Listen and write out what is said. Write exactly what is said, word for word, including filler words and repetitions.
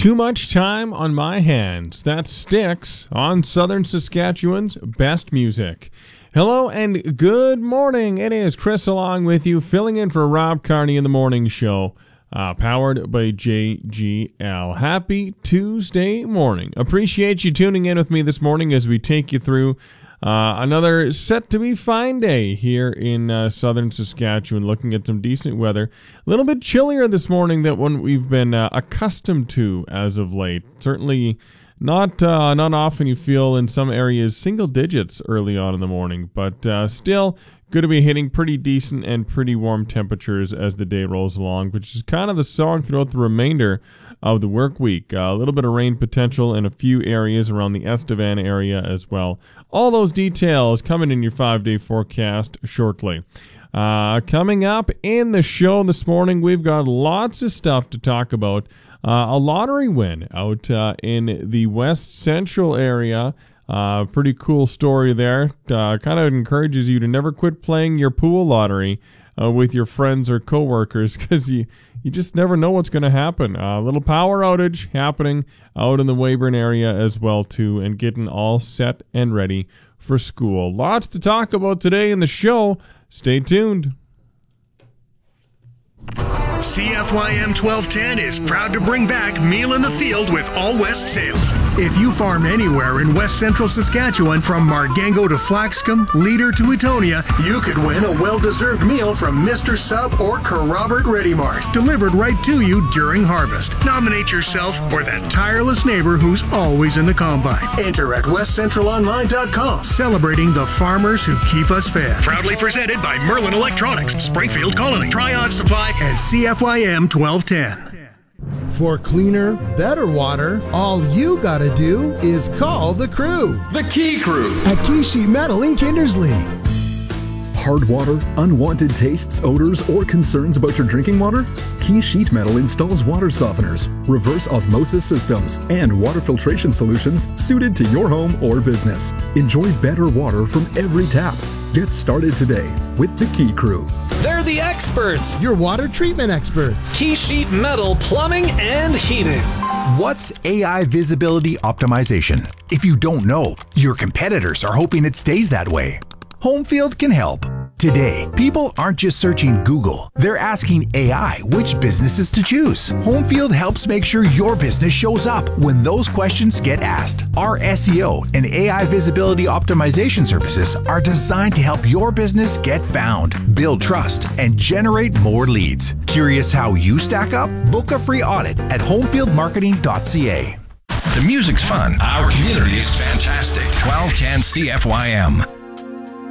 Too Much Time on My Hands. That Styx on Southern Saskatchewan's Best Music. Hello and good morning. It is Chris along with you, filling in for Rob Carney in the morning show, uh, powered by J G L. Happy Tuesday morning. Appreciate you tuning in with me this morning as we take you through uh, another set-to-be fine day here in uh, Southern Saskatchewan, looking at some decent weather. A little bit chillier this morning than what we've been uh, accustomed to as of late. Certainly not uh, not often you feel in some areas single digits early on in the morning, but uh, still going to be hitting pretty decent and pretty warm temperatures as the day rolls along, which is kind of the song throughout the remainder of the work week. Uh, a little bit of rain potential in a few areas around the Estevan area as well. All those details coming in your five-day forecast shortly. Uh, coming up in the show this morning, we've got lots of stuff to talk about. Uh, a lottery win out uh, in the West Central area. Uh, pretty cool story there. Uh, kind of encourages you to never quit playing your pool lottery uh, with your friends or coworkers, because you, you just never know what's going to happen. A uh, little power outage happening out in the Weyburn area as well, too, and getting all set and ready for school. Lots to talk about today in the show. Stay tuned. C F Y M twelve ten is proud to bring back Meal in the Field with All West Sales. If you farm anywhere in West Central Saskatchewan, from Margango to Flaxcombe, Leader to Etonia, you could win a well-deserved meal from Mister Sub or Robert Ready Mart, delivered right to you during harvest. Nominate yourself or that tireless neighbor who's always in the combine. Enter at west central online dot com, celebrating the farmers who keep us fed. Proudly presented by Merlin Electronics, Springfield Colony, Triad Supply, and C F Y M twelve ten. For cleaner, better water, all you gotta do is call the crew. The Key Crew at Key Sheet Metal in Kindersley. Hard water, unwanted tastes, odors, or concerns about your drinking water? Key Sheet Metal installs water softeners, reverse osmosis systems, and water filtration solutions suited to your home or business. Enjoy better water from every tap. Get started today with the Key Crew. They're the experts. Your water treatment experts. Key Sheet Metal Plumbing and Heating. What's A I visibility optimization? If you don't know, your competitors are hoping it stays that way. Homefield can help. Today, people aren't just searching Google. They're asking A I which businesses to choose. Homefield helps make sure your business shows up when those questions get asked. Our S E O and A I visibility optimization services are designed to help your business get found, build trust, and generate more leads. Curious how you stack up? Book a free audit at homefield marketing dot c a. The music's fun. Our community is fantastic. twelve ten C F Y M.